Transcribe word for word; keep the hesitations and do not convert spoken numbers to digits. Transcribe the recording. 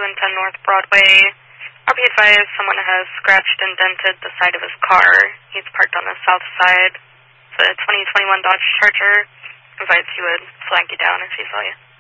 seven ten North Broadway. R P advised someone has scratched and dented the side of his car. He's parked on the south side. It's a twenty twenty-one Dodge Charger. Advised he would flag you down if he saw you.